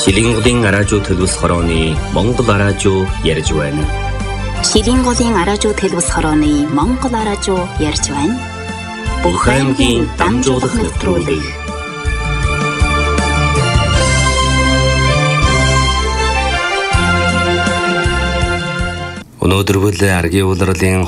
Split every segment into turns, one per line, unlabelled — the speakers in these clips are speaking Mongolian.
Шилинголын араажуу төлөвс хорооны Монгол араажуу ярьж байна.
Шилинголын араажуу төлөвс хорооны Монгол араажуу ярьж байна.
Бүх аймгийн дамжуулах нэвтрүүлэг. Өнөөдөр аргийн улирлын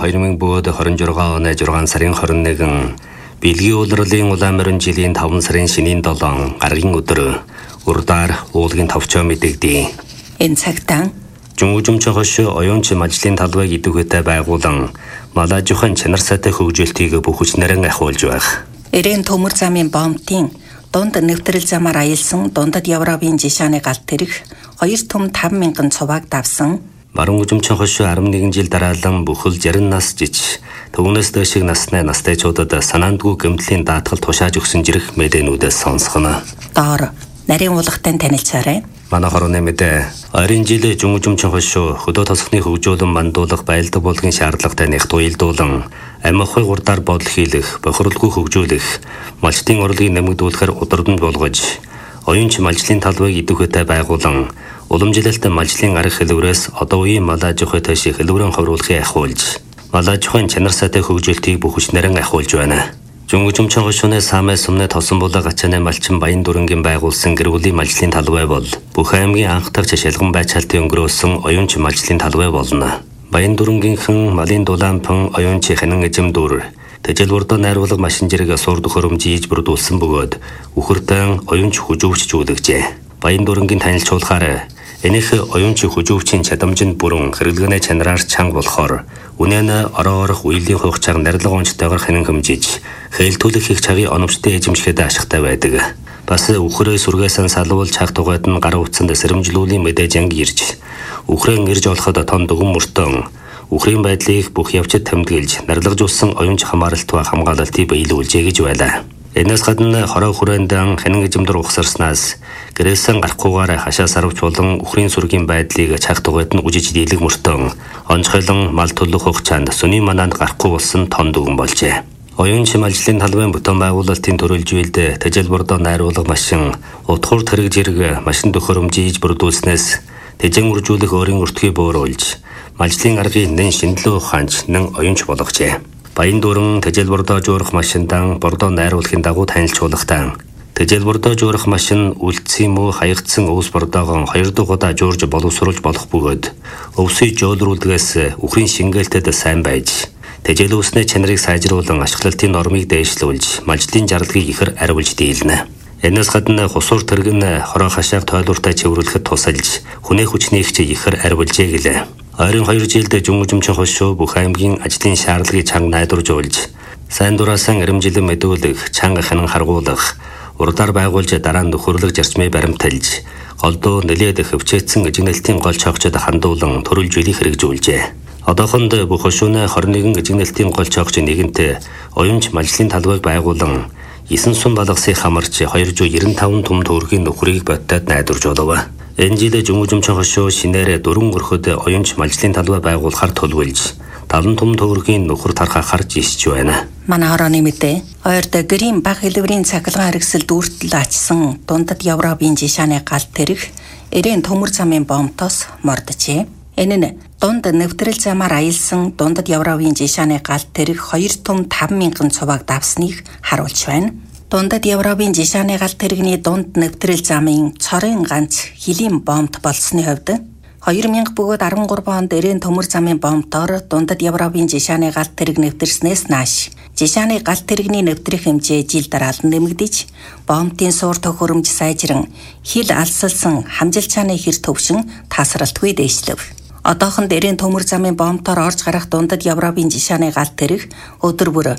2026 оны 6 сарын 21 Бэлгийн улирлын улаан морин жилийн 5 сарын шинийн 7 гаргийн өдөр урдаар уулгийн товчоо мэдэгдэе.
Энэ цагтаа
Жумжумч хоши оюунч мажлын талбайг идэвхтэй байгуулан малажхан чанар сайтай хөгжөлтийг бүх хүчнэрэн ахиулж байх.
Эрээн төмөр замын бомтын дунд нэвтрэл замаар аялсан дундад Европын жишааны галт тэрэг 2 том 5,000 цуваг давсан.
Баруун жумч хоши 11 жил дараалан бүхэл 60 нас жиж төвнөөс дэшиг наснычуудад санаандгүй гэмтлийн даатгал тушааж өгсөн жирэх мэдэнүүдээс сонсгоно.
Доор нарийн уулгатай танилцаарай.
Манай хорооны мэдээ ойрын жил жумч хоши хөдөө тосхны хөгжүүлэн мандуулах байлдаг болгын шаардлагатай нэгт уялдуулан амихыг урдаар бодол хийлэх, бохиролгүй хөгжүүлэх, малчтын орлогыг нэмэгдүүлэхээр удирдамж болгож, оюунч малжлын талбайг идэвхтэй байгуулан уламжлалт малжлын арга хэлбэрээс одоо үеийн малажихуй төш хэлбэрэн ховруулахыг ахиулж, малажихуйн чанар сайтай хөгжөлтийг бүх хүчнэрэн ахиулж байна. Жумч хошууны самай сумны тосон булаа гачааны малчин баян дүрэнгийн байгуулсан гэр бүлийн малжлын талбай бол бүх аймгийн анх тавч шалган байцаалтын өнгөрөөсөн оюунч малжлын талбай болно. Баян дүрэнгийнхэн малын дулаанпан оюунч ханан эзэмдүр тэжээлбордоо найруулга машин зэрэг сурд хөрөмжиж бүрдүүлсэн бөгөөд үхэртэн оюунч хүжүүвчжүүлэгжээ. Баян дүрэнгийн танилцуулахаар энийх оюунч хүжүүвчийн чадамжинд бүрэн хэрэглэгний чанараар чанга болохоор үнэн ороорох үеийн хугацааг нарилга онцтойгоор хянан хэмжиж хэлтүүлэх их цагийн оновчтой эзэмшихэд ашигтай байдаг. Бас үхрээ сүргээсэн салвал цаг тугайд нь гар утсанд сэрэмжлүүлийн мэдээж анги ирж үхрэн ирж олоход тон дүгэн мөртөн үхрийн байдлыг бүх явцад тэмдэглэж нарилгажуулсан оюунч хамааралттай хамгаалалтыг биелүүлжээ гэж байлаа. Энэс гадна хороо хүрээндээ хянан эзэмдэр ухсарснаас гэрээсэн гарахгүйгээр хашаа сарвч болон үхрийн сүргийн байдлыг цаг тугайд нь үжиж дийлэг мөртөн онцгойлон мал төлөх хугацаанд сүний мананд гарахгүй болсон тон дүгэн болжээ. Оюунч малжлын талбайн бүтэн байгуулалтын төрөлжүүлэлд тэжээлбордоо найруулга машин утгуур тэрэг зэрэг машин төхөөрөмжиж бүрдүүлснээс тэжэн үржүүлэх өөрийн өртгийг бууруулж малжлын аргыг нэн шинэлүү ухаанч нэн оюунч болгожээ. Баян дүрэн тэжээлбордоо жуурах машиндан бордоо найруулахын дагуу танилцуулгатай. Тэжээлбордоо жуурах машин үлдсэн муу хаягдсан өвс бордоогоо 2 дахь удаа жуурж боловсруулж болох бөгөөд өвсөй жөөлрүүлдгээс үхрийн шингээлтэд сайн байж тэжээл өвсний чанарыг сайжруулан ашиглалтын нормыг дээшлүүлж малжлын жаргалыг ихэр арвилж дийлнэ. Энэс гадна хусуур тэрэг нь хороо хашааг тойлууртай цэвэрлэхэд тусалж хүнээ хүчнийх чи ихэр арвилжээ гэлээ. Ойрын 2 жилд жумч хошуу бүх аймгийн ажлын шаардлагыг чанга найдваржуулж, сайн дураасан эрэмжилэн мэдүүлэх, чанга хянан харгуулах, урдаар байгуулж дараа нь нөхөрлөг зарчмыг баримталж, голдуу нэлээд хөвчээдсэн эжигнэлтийн гол чогчод хандуулан төрөлжүүлэх хэрэгжүүлжээ. Одоохонд бүх хошууны 21 эжигнэлтийн гол чогч нэгэнтээ оюунч малжлын талбайг байгуулан 9 сум балгасын хамарч 295 том төгрөгийн нөхрийг бодтойд найдваржуулав. Энэ жил жумч хошуу шинээр 4 өрхөд оюунч малжлын талбай байгуулахар төлөвлөж 70 том төгрөгийн нөхөр тархахаар жишж байна.
Манай хорооны мэдээ ойрд гэрийн баг хэлбэрийн цахилгаан хэрэгсэл дүүртэл ачсан дундад Европын жишааны галт тэрэг эрээн төмөр замын бомтоос мордожээ. Энэ нь дунд нэвтрэл замаар аялсан дундад Европын жишааны галт тэрэг 2 том 5,000 цуваг давсныг харуулж байна. Дундад Европын жишааны галт тэрэгний дунд нэвтрэл замын цорын ганц хилийн бомт болсны хувьд 2000 бөгөөд 13 онд эрээн төмөр замын бомтоор дундад Европын жишааны галт тэрэг нэвтэрснээс нааш жишааны галт тэрэгний нэвтрэх хэмжээ жил дараалан нэмэгдэж бомтын суур төхөөрөмж сайжран хил алсалсан хамжилчааны хэр төвшин тасралтгүй дээшлэв. Одоохонд эрээн төмөр замын бомтоор орж гарах дундад Европын жишааны галт тэрэг өдөр бүр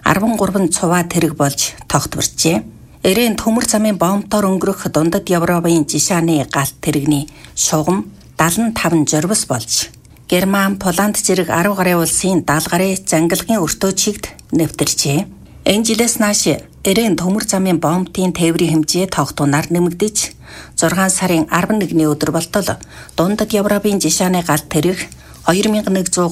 13 цуваа тэрэг болж тогтворчээ. Эрээн төмөр замын бомтоор өнгөрөх дундад Европын жишааны галт тэрэгний шугам 75 журвас болж Герман, Поланд зэрэг 10 гаруй улсын 70 гаруй зангилгын өртөө чигт нэвтэрчээ. Энэ жилээс нааш эрээн төмөр замын бомтын тээврийн хэмжээ тогтунаар нэмэгдэж 6 сарын 11-ний өдөр болтол дундад Европын жишааны галт тэрэг 2100